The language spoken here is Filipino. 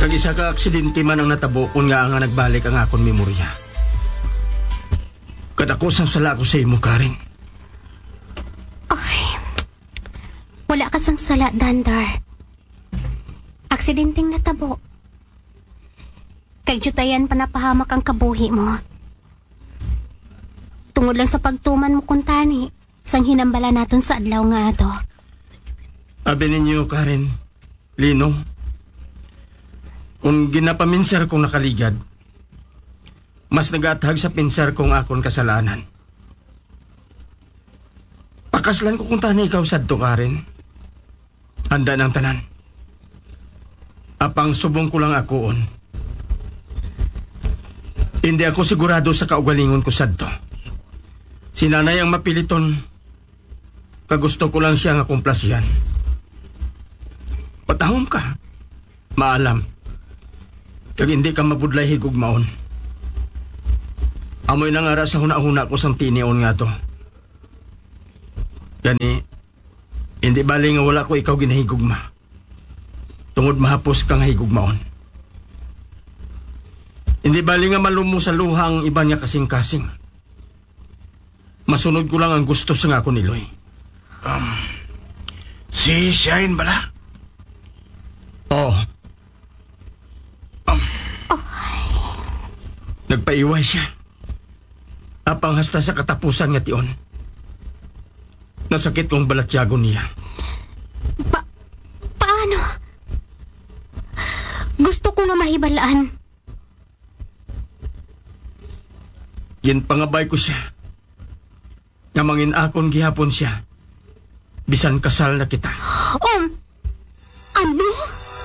Kag isa ka aksidente man ang natabo kung nga nga nagbalik ang akon memorya. Kadako sang sala ko sa imo, Karen. Ay, wala ka sang sala, Dandar. Aksidenteng natabo. Kag jutayan pa napahamak ang kabuhi mo. Tungod lang sa pagtuman mo kuntani, sang hinambala naton sa adlaw nga ato. Abi ninyo, Karen, Lino, kung ginapaminsar kong nakaligad, mas nagathag sa pinsar kong akon kasalanan. Pakaslan ko kung tani ikaw sadto, Karen. Handa ng tanan. Apang subong ko lang akoon. Hindi ako sigurado sa kaugalingon ko sadto. Si nanay ang mapiliton, kagusto ko lang siya nga kumplasyan. Patahom ka, maalam, kag hindi ka mabudlay higugmaon. Amoy nangara sa huna-huna ko sang tinion nga to. Gani, hindi bali nga wala ko ikaw ginahigugma. Tungod mahapos kang higugmaon. Hindi bali nga malumo sa luhang iba niya kasing-kasing. Masunod ko lang ang gusto sa nga ko ni Loy. Si Shine bala? Oo. Nagpaiway siya. Apang hasta sa katapusan nga tion. Nasakit kong balatyago niya. Paano? Gusto ko nga mahibalaan. Ginpangabay ko siya. Nga mangin akon gihapon siya. Bisan kasal na kita. Ano?